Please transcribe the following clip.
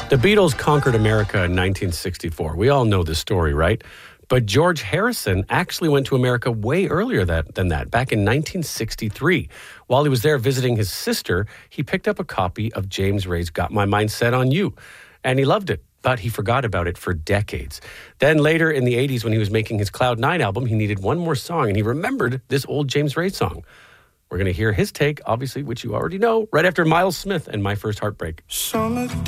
The Beatles conquered America in 1964. We all know this story, right? But George Harrison actually went to America way earlier than that, back in 1963. While he was there visiting his sister, he picked up a copy of James Ray's Got My Mind Set on You, and he loved it, but he forgot about it for decades. Then later in the 80s, when he was making his Cloud 9 album, he needed one more song, and he remembered this old James Ray song. We're going to hear his take, obviously, which you already know, right after Miles Smith and My First Heartbreak. Summer